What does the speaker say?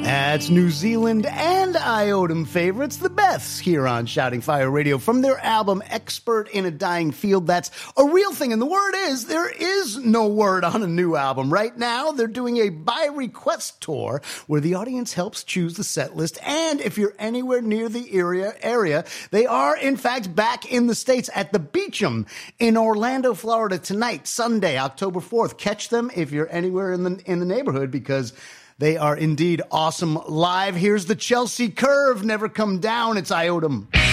That's New Zealand and Iodum favorites, the Beths, here on Shouting Fire Radio from their album Expert in a Dying Field. That's a real thing, and the word is there is no word on a new album. Right now, they're doing a by request tour where the audience helps choose the set list, and if you're anywhere near the area, they are, in fact, back in the States at the Beecham in Orlando, Florida tonight, Sunday, October 4th. Catch them if you're anywhere in the neighborhood, because they are indeed awesome live. Here's the Chelsea Curve, Never Come Down. It's Iodum.